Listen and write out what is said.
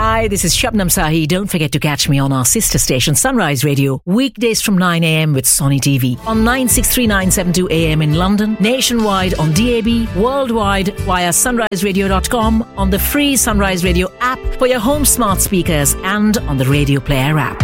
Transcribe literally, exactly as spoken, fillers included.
Hi, this is Shabnam Sahi. Don't forget to catch me on our sister station Sunrise Radio weekdays from nine a.m. with Sony T V on nine six three nine seven two A M in London, nationwide on D A B, worldwide via sunrise radio dot com, on the free Sunrise Radio app for your home smart speakers and on the Radio Player app.